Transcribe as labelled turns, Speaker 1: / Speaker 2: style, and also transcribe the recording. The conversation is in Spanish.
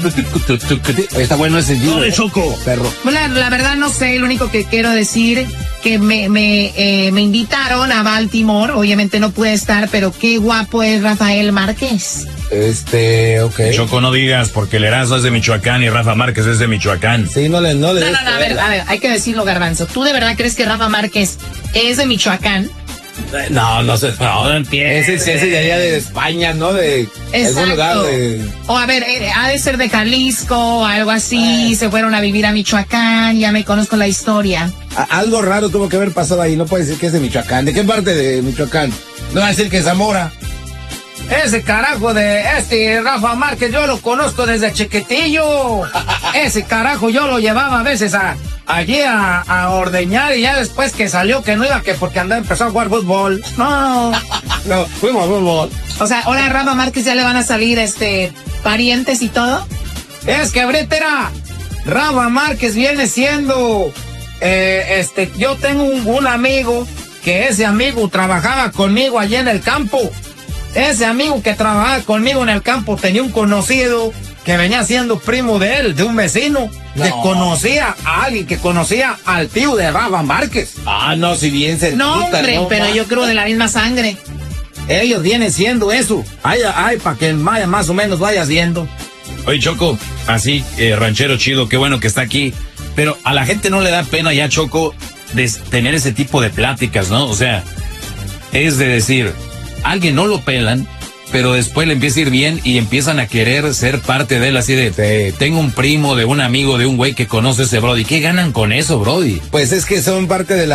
Speaker 1: Está bueno ese
Speaker 2: No de Choco.
Speaker 1: perro.
Speaker 3: Bueno, la verdad no sé, lo único que quiero decir que me invitaron a Baltimore, obviamente no pude estar, pero qué guapo es Rafael Márquez.
Speaker 1: Ok.
Speaker 2: Choco, no digas, porque el Erasmo es de Michoacán y Rafa Márquez es de Michoacán.
Speaker 1: Sí, no le.
Speaker 3: No, a ver, hay que decirlo, Garbanzo. ¿Tú de verdad crees que Rafa Márquez es de Michoacán?
Speaker 1: No sé. No
Speaker 2: empieces.
Speaker 1: Ese de allá de España, ¿no? De algún lugar de.
Speaker 3: O a ver, ha de ser de Jalisco o algo así. Se fueron a vivir a Michoacán. Ya me conozco la historia.
Speaker 1: Algo raro tuvo que haber pasado ahí. No puede decir que es de Michoacán. ¿De qué parte de Michoacán? No va a decir que es Zamora.
Speaker 4: Ese carajo de Rafa Márquez, yo lo conozco desde chiquitillo. Ese carajo yo lo llevaba a veces allí a ordeñar y ya después que salió que no iba, que porque andaba empezó a jugar fútbol. No, fuimos a fútbol.
Speaker 3: O sea, ahora a Rafa Márquez ya le van a salir parientes y todo.
Speaker 4: Es que ahorita Rafa Márquez viene siendo, yo tengo un amigo, que ese amigo trabajaba conmigo allí en el campo. Ese amigo que trabajaba conmigo en el campo tenía un conocido que venía siendo primo de él, de un vecino, que conocía a alguien que conocía al tío de Rafa Márquez.
Speaker 1: No, si bien se.
Speaker 3: No, hombre, pero yo creo de la misma sangre.
Speaker 4: Ellos vienen siendo eso. Ay, para que vaya más o menos vayas viendo.
Speaker 2: Oye, Choco, así, ranchero chido, qué bueno que está aquí. Pero a la gente no le da pena ya, Choco, de tener ese tipo de pláticas, ¿no? O sea, es de decir, alguien no lo pelan, pero después le empieza a ir bien y empiezan a querer ser parte de él, así de, tengo un primo, de un amigo, de un güey que conoce ese brody. ¿Qué ganan con eso, brody?
Speaker 1: Pues es que son parte de la